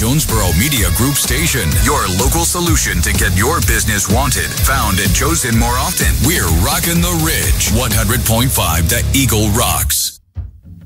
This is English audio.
Jonesboro Media Group station. Your local solution to get your business wanted, found, and chosen more often. We're rocking the Ridge. 100.5 The Eagle rocks.